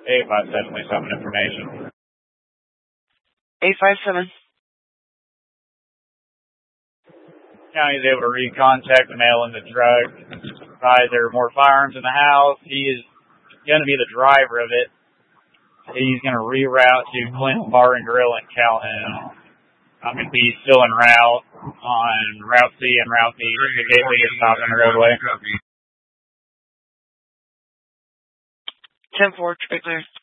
857, please have information. 857. County is able to recontact the male in the drug. Advise there are more firearms in the house. He is going to be the driver of it. He's going to reroute to Clinton Bar and Grill in Calhoun. He's still en route on Route C and Route B. The gateway gets stopped on the roadway. 10-4, clear.